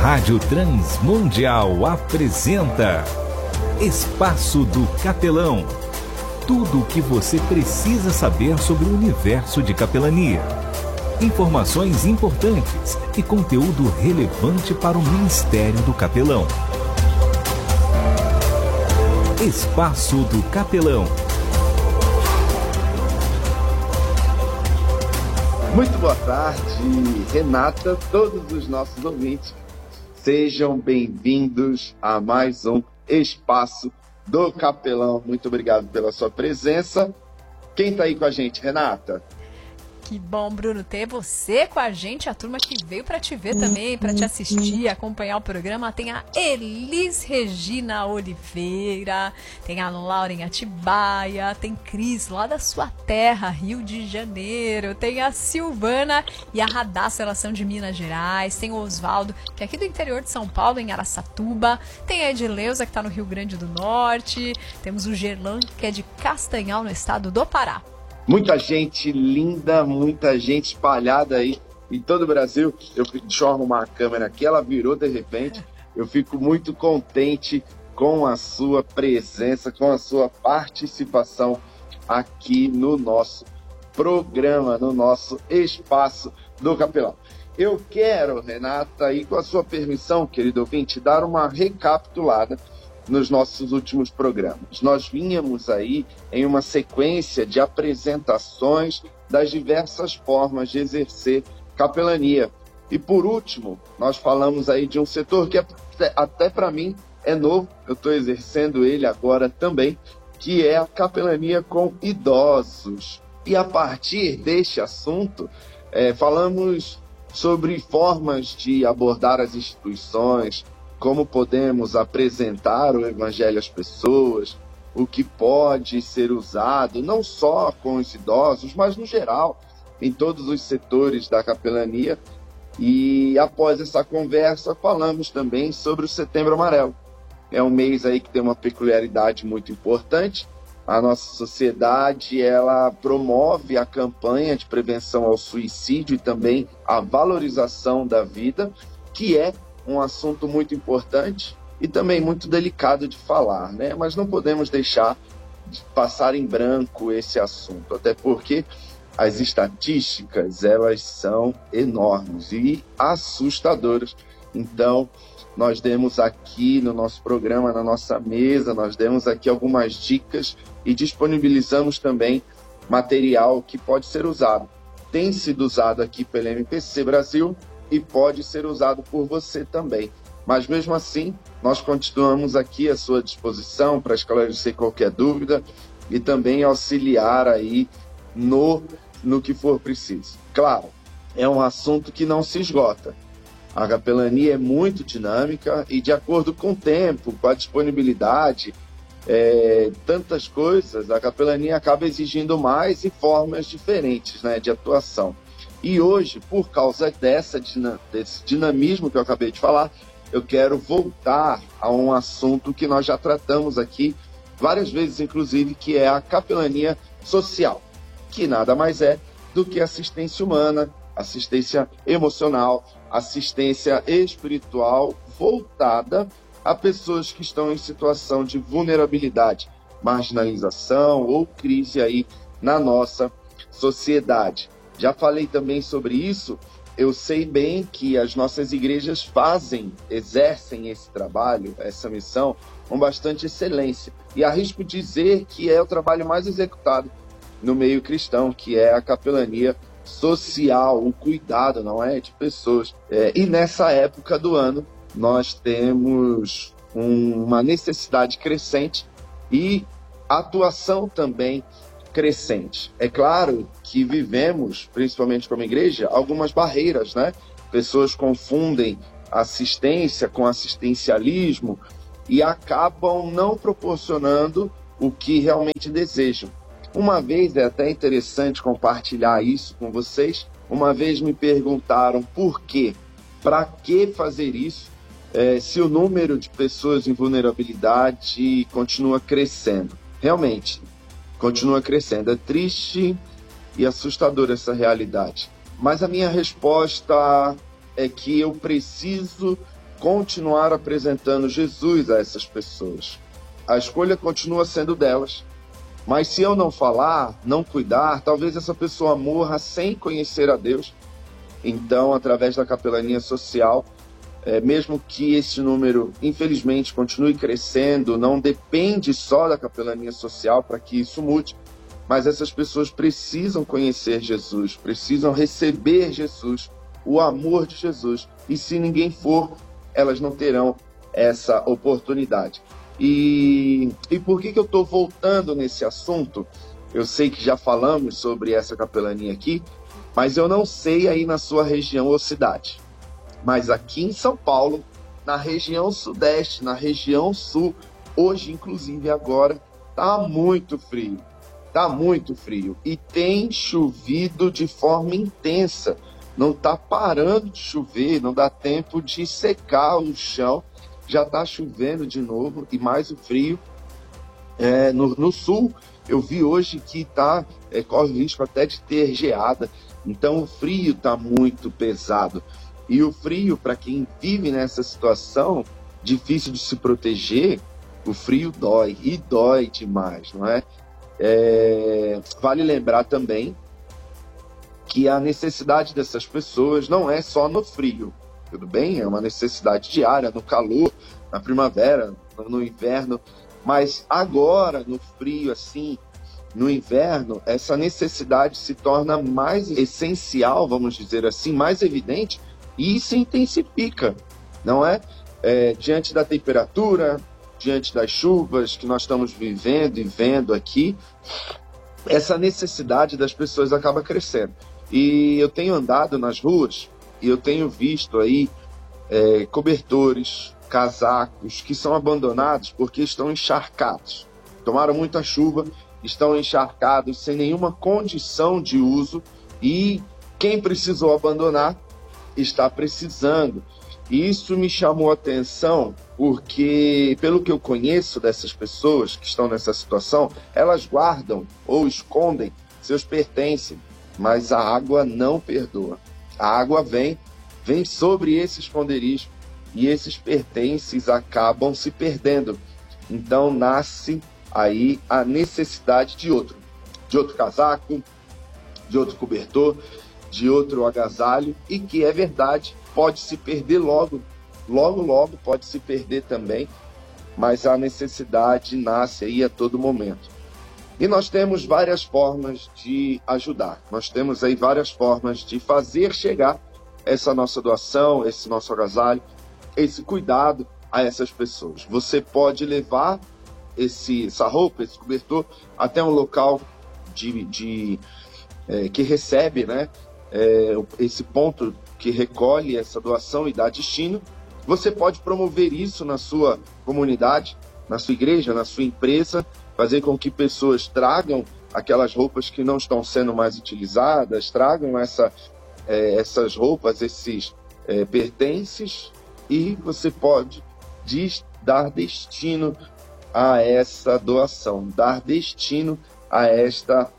Rádio Transmundial apresenta Espaço do Capelão. Tudo o que você precisa saber sobre o universo de capelania. Informações importantes e conteúdo relevante para o Ministério do Capelão. Espaço do Capelão. Muito boa tarde, Renata, todos os nossos ouvintes. Sejam bem-vindos a mais um Espaço do Capelão. Muito obrigado pela sua presença. Quem está aí com a gente, Renata? Que bom, Bruno, ter você com a gente, a turma que veio para te ver também, para te assistir, acompanhar o programa. Tem a Elis Regina Oliveira, tem a Lauren Atibaia, tem Cris lá da sua terra, Rio de Janeiro, tem a Silvana e a Radassa, elas são de Minas Gerais, tem o Osvaldo, que é aqui do interior de São Paulo, em Araçatuba, tem a Edileuza, que está no Rio Grande do Norte, temos o Gerlan, que é de Castanhal, no estado do Pará. Muita gente linda, muita gente espalhada aí em todo o Brasil. Deixa eu arrumar a câmera aqui, ela virou de repente. Eu fico muito contente com a sua presença, com a sua participação aqui no nosso programa, no nosso Espaço do Capelão. Eu quero, Renata, e com a sua permissão, querido ouvinte, dar uma recapitulada nos nossos últimos programas. Nós vínhamos aí em uma sequência de apresentações das diversas formas de exercer capelania. E por último, nós falamos aí de um setor que até para mim é novo, eu estou exercendo ele agora também, que é a capelania com idosos. E a partir deste assunto, falamos sobre formas de abordar as instituições, como podemos apresentar o Evangelho às pessoas, o que pode ser usado, não só com os idosos, mas no geral, em todos os setores da capelania. E após essa conversa, falamos também sobre o Setembro Amarelo. É um mês aí que tem uma peculiaridade muito importante. A nossa sociedade, ela promove a campanha de prevenção ao suicídio e também a valorização da vida, que é um assunto muito importante e também muito delicado de falar, né? Mas não podemos deixar de passar em branco esse assunto, até porque as estatísticas, elas são enormes e assustadoras. Então, nós demos aqui no nosso programa, na nossa mesa, nós demos aqui algumas dicas e disponibilizamos também material que pode ser usado. Tem sido usado aqui pela MPC Brasil e pode ser usado por você também. Mas mesmo assim, nós continuamos aqui à sua disposição para esclarecer qualquer dúvida e também auxiliar aí no que for preciso. Claro, é um assunto que não se esgota. A capelania é muito dinâmica e de acordo com o tempo, com a disponibilidade, tantas coisas, a capelania acaba exigindo mais e formas diferentes, né, de atuação. E hoje, por causa desse dinamismo que eu acabei de falar, eu quero voltar a um assunto que nós já tratamos aqui várias vezes, inclusive, que é a capelania social, que nada mais é do que assistência humana, assistência emocional, assistência espiritual voltada a pessoas que estão em situação de vulnerabilidade, marginalização ou crise aí na nossa sociedade. Já falei também sobre isso. Eu sei bem que as nossas igrejas exercem esse trabalho, essa missão, com bastante excelência. E arrisco dizer que é o trabalho mais executado no meio cristão, que é a capelania social, o cuidado, não é, de pessoas. E nessa época do ano, nós temos uma necessidade crescente e atuação também crescente. É claro que vivemos, principalmente como igreja, algumas barreiras, né? Pessoas confundem assistência com assistencialismo e acabam não proporcionando o que realmente desejam. Uma vez, é até interessante compartilhar isso com vocês, uma vez me perguntaram por quê, para que fazer isso, se o número de pessoas em vulnerabilidade continua crescendo. Realmente, continua crescendo. É triste e assustadora essa realidade. Mas a minha resposta é que eu preciso continuar apresentando Jesus a essas pessoas. A escolha continua sendo delas. Mas se eu não falar, não cuidar, talvez essa pessoa morra sem conhecer a Deus. Então, através da capelania social, mesmo que esse número, infelizmente, continue crescendo, não depende só da capelania social para que isso mude, mas essas pessoas precisam conhecer Jesus, precisam receber Jesus, o amor de Jesus. E se ninguém for, elas não terão essa oportunidade. E por que eu estou voltando nesse assunto? Eu sei que já falamos sobre essa capelania aqui, mas eu não sei aí na sua região ou cidade. Mas aqui em São Paulo, na região sudeste, na região sul, hoje, inclusive agora, tá muito frio. Tá muito frio. E tem chovido de forma intensa. Não tá parando de chover, não dá tempo de secar o chão. Já tá chovendo de novo e mais o frio. No sul, eu vi hoje que corre o risco até de ter geada. Então o frio tá muito pesado. E o frio, para quem vive nessa situação, difícil de se proteger, o frio dói, e dói demais, não é? Vale lembrar também que a necessidade dessas pessoas não é só no frio, tudo bem? É uma necessidade diária, no calor, na primavera, no inverno, mas agora, no frio, assim, no inverno, essa necessidade se torna mais essencial, vamos dizer assim, mais evidente, e se intensifica, não é? Diante da temperatura, diante das chuvas que nós estamos vivendo e vendo aqui, essa necessidade das pessoas acaba crescendo. E eu tenho andado nas ruas e eu tenho visto aí cobertores, casacos que são abandonados porque estão encharcados. Tomaram muita chuva, estão encharcados sem nenhuma condição de uso e quem precisou abandonar está precisando. E isso me chamou a atenção porque, pelo que eu conheço dessas pessoas que estão nessa situação, elas guardam ou escondem seus pertences, mas a água não perdoa. A água vem sobre esse esconderijo e esses pertences acabam se perdendo. Então nasce aí a necessidade de outro casaco, de outro cobertor, de outro agasalho, e que é verdade, pode se perder logo pode se perder também, mas a necessidade nasce aí a todo momento. E nós temos várias formas de ajudar, nós temos aí várias formas de fazer chegar essa nossa doação, esse nosso agasalho, esse cuidado a essas pessoas. Você pode levar essa roupa, esse cobertor, até um local que recebe, né? Esse ponto que recolhe essa doação e dá destino. Você pode promover isso na sua comunidade, na sua igreja, na sua empresa, fazer com que pessoas tragam aquelas roupas que não estão sendo mais utilizadas, tragam essas roupas, esses pertences, e você pode dar destino a essa doação, dar destino a esta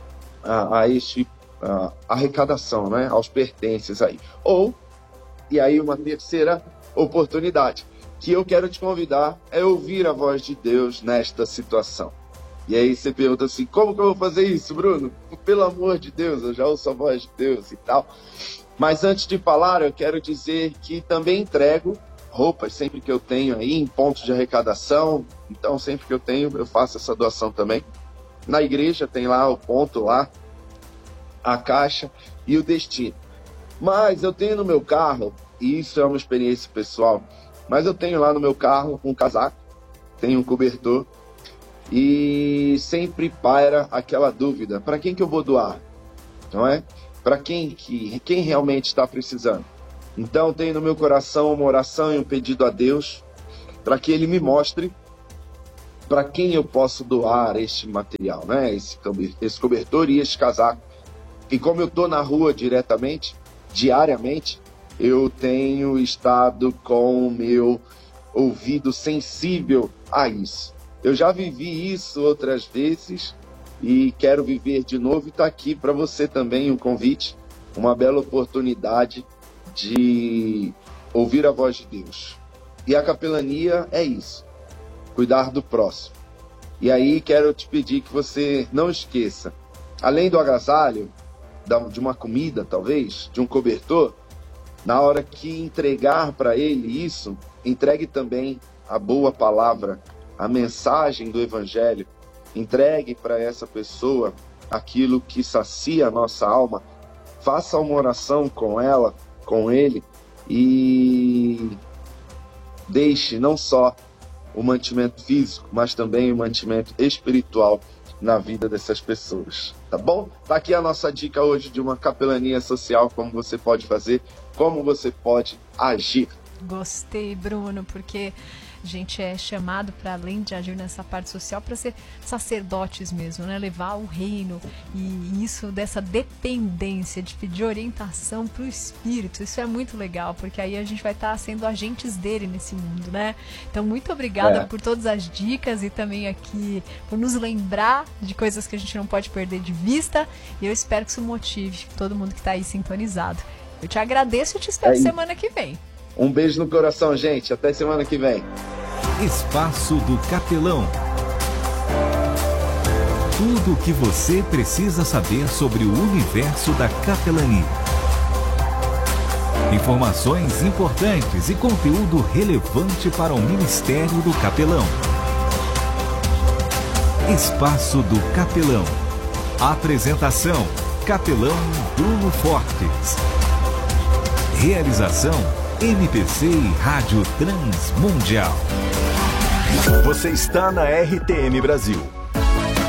arrecadação, né, aos pertences aí. E aí uma terceira oportunidade, que eu quero te convidar é ouvir a voz de Deus nesta situação. E aí você pergunta assim, como que eu vou fazer isso, Bruno? Pelo amor de Deus, eu já ouço a voz de Deus e tal. Mas antes de falar, eu quero dizer que também entrego roupas sempre que eu tenho aí em pontos de arrecadação. Então sempre que eu tenho, eu faço essa doação também. Na igreja tem lá o ponto lá, a caixa e o destino. Mas eu tenho no meu carro, e isso é uma experiência pessoal, mas eu tenho lá no meu carro um casaco, tenho um cobertor, e sempre paira aquela dúvida, para quem que eu vou doar? Não é? Para quem realmente está precisando? Então tenho no meu coração uma oração e um pedido a Deus, para que Ele me mostre para quem eu posso doar este material, né? Esse cobertor e este casaco. E como eu estou na rua diariamente, eu tenho estado com o meu ouvido sensível a isso. Eu já vivi isso outras vezes e quero viver de novo, e está aqui para você também um convite, uma bela oportunidade de ouvir a voz de Deus. E a capelania é isso, cuidar do próximo. E aí quero te pedir que você não esqueça, além do agasalho, de uma comida talvez, de um cobertor, na hora que entregar para ele isso, entregue também a boa palavra, a mensagem do Evangelho. Entregue para essa pessoa aquilo que sacia a nossa alma. Faça uma oração com ela, com ele, e deixe não só o mantimento físico, mas também o mantimento espiritual na vida dessas pessoas, tá bom? Tá aqui a nossa dica hoje de uma capelania social, como você pode fazer, como você pode agir. Gostei, Bruno, porque a gente é chamado para, além de agir nessa parte social, para ser sacerdotes mesmo, né? Levar o reino, e isso dessa dependência de pedir orientação para o Espírito, isso é muito legal, porque aí a gente vai estar sendo agentes dele nesse mundo, né? Então, muito obrigada por todas as dicas e também aqui por nos lembrar de coisas que a gente não pode perder de vista, e eu espero que isso motive todo mundo que está aí sintonizado. Eu te agradeço e te espero semana que vem. Um beijo no coração, gente. Até semana que vem. Espaço do Capelão. Tudo o que você precisa saber sobre o universo da capelania. Informações importantes e conteúdo relevante para o Ministério do Capelão. Espaço do Capelão. Apresentação: Capelão Bruno Fortes. Realização: MPC e Rádio Transmundial. Você está na RTM Brasil.